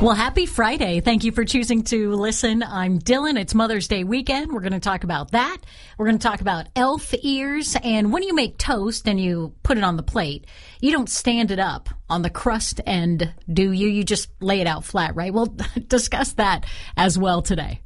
Well, happy Friday. Thank you for choosing to listen. I'm Dylan. It's Mother's Day weekend. We're going to talk about that. We're going to talk about elf ears. And when you make toast and you put it on the plate, you don't stand it up on the crust end, do you? You just lay it out flat, right? We'll discuss that as well today.